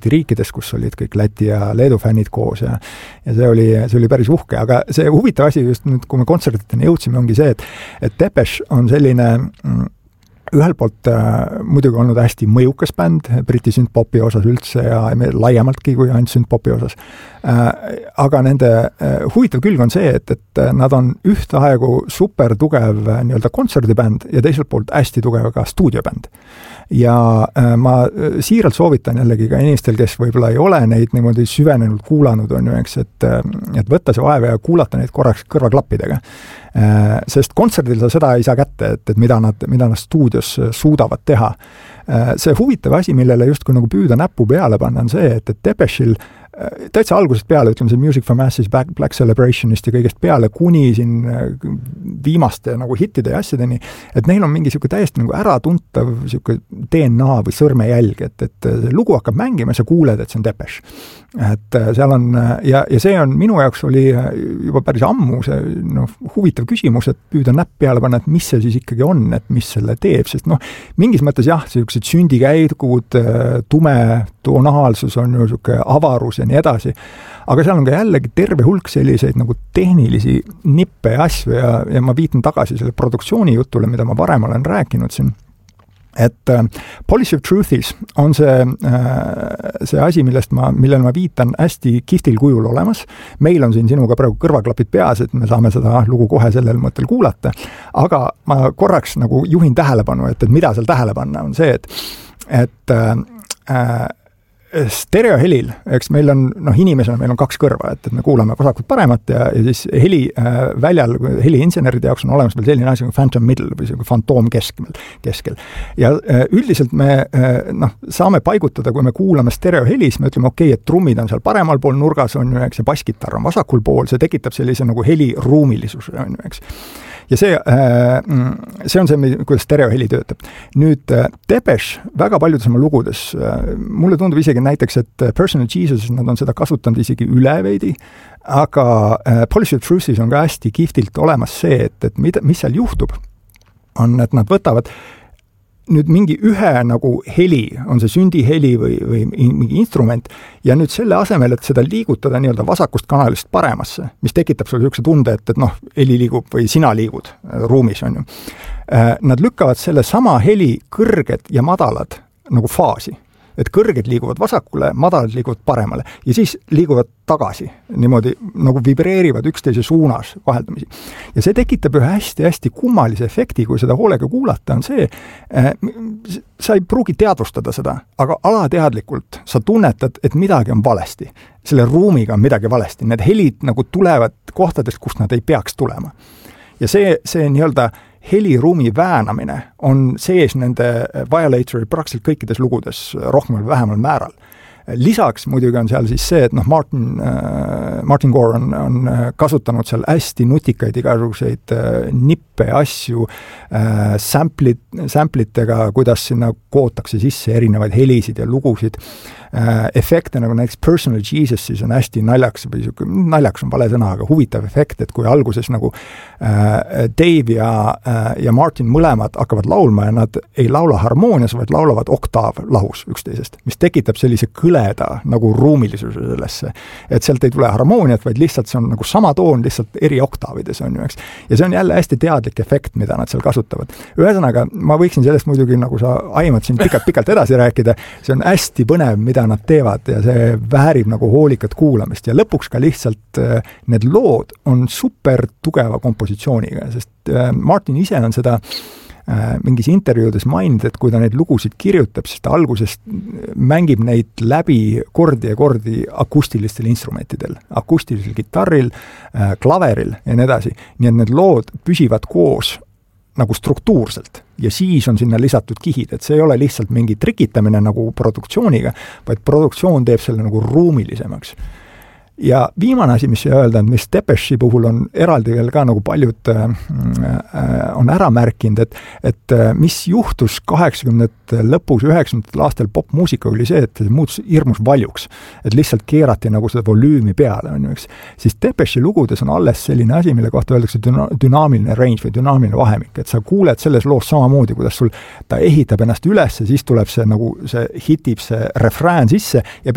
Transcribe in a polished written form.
Balti riikides, kus olid kõik Läti ja Leedu fännid koos ja see oli päris uhke, aga see huvitav asi just nüüd, kui me kontserditeni jõudsime, ongi see, et Depeche on selline ühelt poolt muidugi olnud hästi mõjukas bänd Briti synth-popi osas üldse ja laiemaltki kui ainult synth-popi osas. Aga nende huvitav külg on see, et nad on ühtaegu super tugev nii-öelda kontserdibänd ja teiselt poolt hästi tugev ka stuudiobänd. Ja ma siiralt soovitan jällegi ka inimestel, kes võib-olla ei ole neid niimoodi süvenenult kuulanud, on ju, eks, et võtta see vaeva ja kuulata neid korraks kõrvaklappidega. Sest kontserdil sa seda ei saa kätte, et mida nad stuudios suudavad teha. See huvitav asi, millele just kui nagu püüda näppu peale panna, on see, et Depeche'il täitsa algusest peale, ütleme see Music for Masses, Black Celebrationist ja kõigest peale kuni siin viimaste nagu hittide ja asjadeni, et neil on mingi siuke täiesti nagu äratuntav siuke DNA või sõrmejälg, et lugu hakkab mängima ja sa kuuled, et see on Depeche. Et seal on, ja see on minu jaoks oli juba päris ammu see huvitav küsimus, et püüda näpp peale panna, et mis see siis ikkagi on, et mis selle teeb, sest mingis mõttes jah, sellised sündikäigud, tume tonaalsus on ju siuke avarus ja nii edasi, aga seal on ka jällegi terve hulk selliseid nagu tehnilisi nippe ja asju ja ma viitan tagasi selle produktsiooni jutule, mida ma varem olen rääkinud siin, et Policy of Truthis on see asi, millele ma viitan hästi kihvtil kujul olemas. Meil on siin sinuga praegu kõrvaklapid peas, et me saame seda lugu kohe sellel mõttel kuulata, aga ma korraks nagu juhin tähelepanu, et mida seal tähele panna on see, et stereohelil, eks meil on, inimesena meil on kaks kõrva, et me kuulame vasakult paremat ja siis heli väljal, heliinseneride jaoks on olemas veel selline asi nagu phantom middle või selline fantoom keskel. Ja üldiselt me saame paigutada, kui me kuulame stereohelis, me ütleme, et trummid on seal paremal pool nurgas, on ju, eks, ja basskitarr on vasakul pool, see tekitab sellise nagu heli ruumilisuse, on ju, eks. Ja see on see, kuidas stereoheli töötab. Nüüd Depeche väga paljudes oma lugudes, mulle tundub isegi näiteks, et Personal Jesus, nad on seda kasutanud isegi üle veidi, aga Policy of Truthis on ka hästi kihvtilt olemas see, et mis seal juhtub, on, et nad võtavad nüüd mingi ühe nagu heli, on see sündiheli või mingi instrument, ja nüüd selle asemel, et seda liigutada nii-öelda vasakust kanalist paremasse, mis tekitab sulle niisuguse tunde, et heli liigub või sina liigud ruumis, on ju. Nad lükkavad selle sama heli kõrged ja madalad nagu faasi. Et kõrged liiguvad vasakule, madalad liiguvad paremale ja siis liiguvad tagasi, niimoodi nagu vibreerivad üksteise suunas vaheldamisi. Ja see tekitab ühe hästi-hästi kummalise efekti, kui seda hoolega kuulata, on see, sa ei pruugi teadvustada seda, aga alateadlikult sa tunnetad, et midagi on valesti. Selle ruumiga on midagi valesti. Need helid nagu tulevad kohtadest, kust nad ei peaks tulema. Ja see nii-öelda heliruumi väänamine on sees nende Violatori praktiliselt kõikides lugudes rohkemal või vähemal määral. Lisaks muidugi on seal siis see, et Martin Gore on kasutanud seal hästi nutikaid igasuguseid nippe ja asju samplitega, kuidas sinna kootakse sisse erinevaid helisid ja lugusid. Efekte nagu näiteks Personal Jesus siis on hästi naljaks on vale sõna, aga huvitav efekt, et kui alguses nagu Dave ja Martin mõlemad hakkavad laulma ja nad ei laula harmoonias, vaid laulavad oktav lahus üksteisest, mis tekitab sellise kõleda nagu ruumilisuse sellesse, et sealt ei tule harmooniat, vaid lihtsalt see on nagu sama toon, lihtsalt eri oktaavides on ju, eks. Ja see on jälle hästi teadlik efekt, mida nad seal kasutavad. Ühesõnaga, ma võiksin sellest muidugi, nagu sa aimad siin pikalt edasi rääkida, see on hästi põnev, mida nad teevad ja see väärib nagu hoolikat kuulamist ja lõpuks ka lihtsalt need lood on super tugeva kompositsiooniga, sest Martin ise on seda mingis intervjuudes maininud, et kui ta neid lugusid kirjutab, siis ta algusest mängib neid läbi kordi ja kordi akustilistel instrumentidel, akustilisel kitarril, klaveril ja nii edasi. Nii et need lood püsivad koos nagu struktuurselt ja siis on sinna lisatud kihid, et see ei ole lihtsalt mingi trikitamine nagu produktsiooniga, vaid produktsioon teeb selle nagu ruumilisemaks. Ja viimane asi, mis öelda, mis Depeche'i puhul on eraldi veel ka nagu paljud on ära märkinud, et mis juhtus 80 lõpus 90 aastal popmuusika oli see, et see muutus hirmus valjuks, et lihtsalt keerati nagu seda volüümi peale, on ju, eks. Siis Depeche'i lugudes on alles selline asi, mille kohta öeldakse dünaamiline range või dünaamiline vahemik, et sa kuuled selles loos samamoodi, kuidas sul ta ehitab ennast üles ja siis tuleb see nagu see hitib see refrään sisse ja